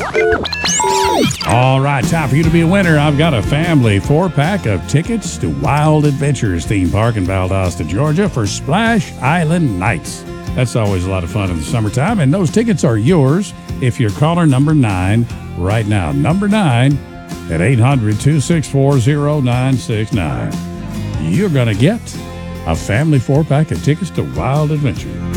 All right, time for you to be a winner. I've got a family 4-pack of tickets to Wild Adventures theme park in Valdosta, Georgia for Splash Island Nights. That's always a lot of fun in the summertime, and those tickets are yours if you're caller number 9 right now. Number 9 at 800-264-0969. You're going to get a family 4-pack of tickets to Wild Adventure.